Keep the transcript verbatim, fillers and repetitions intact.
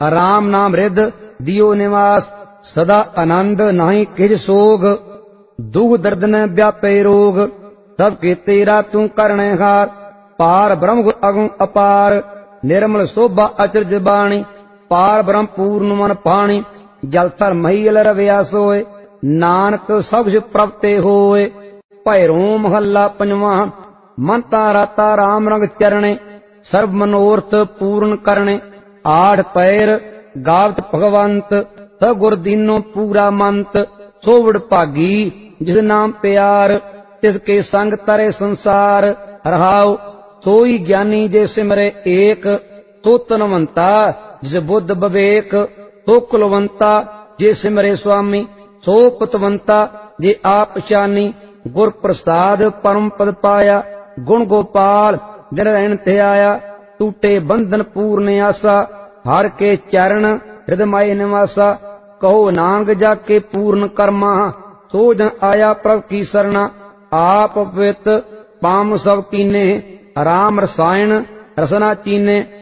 राम नाम रिद दियो निवास, सदा आनंद नाही किज सोग, दुख दर्द न व्यापे रोग, सब के तेरा तू करने हार, पार ब्रह्म गुण अगुण अपार, निर्मल शोभा अचरज बाणी, पार ब्रह्म पूर्ण मन पाणी, जल थर महील रविया सोए, नानक सब प्रपते होए। भैरो महला पंजवा, मन तारा ता राम रंग चरणे, सर्व मनोरथ पूर्ण करने, आठ पैर गावत भगवंत, सब गुर दीनो पूरा मंत, सोवड़ भागी जिस नाम प्यार, तिसके संग तरे संसार। रहाओ सोई ज्ञानी जे सिमरे एक, तो तनवंता जिस बुद्ध विवेक, तो कुलवंता जे सिमरे स्वामी, सो पुतवंता जे आप शानी, गुर प्रसाद परम पद पाया, गुण गोपाल दिन रहन थे आया, टूटे बंधन पूर्ण आसा, हर के चरण हृदय निवासा, कहो नांग जाके पूर्ण कर्मा, सो जन आया प्रभ की सरना, आप पवित पाम सब कीने, राम रसायन रसना चीने,